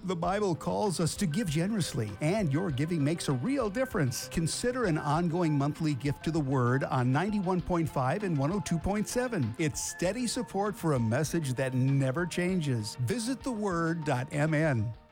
The Bible calls us to give generously, and your giving makes a real difference. Consider an ongoing monthly gift to the Word on 91.5 and 102.7. It's steady support for a message that never changes. Visit theword.mn.